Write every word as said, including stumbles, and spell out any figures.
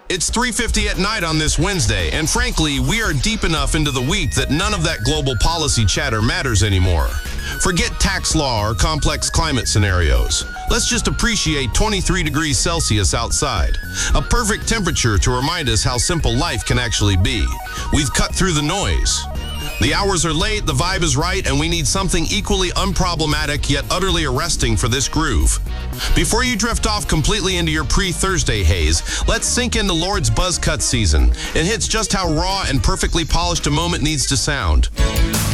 It's three fifty at night on this Wednesday, and frankly, we are deep enough into the week that none of that global policy chatter matters anymore. Forget tax law or complex climate scenarios. Let's just appreciate twenty-three degrees Celsius outside. A perfect temperature to remind us how simple life can actually be. We've cut through the noise. The hours are late, the vibe is right, and we need something equally unproblematic yet utterly arresting for this groove. Before you drift off completely into your pre-Thursday haze, let's sink into Lord's buzz cut season. It hits just how raw and perfectly polished a moment needs to sound.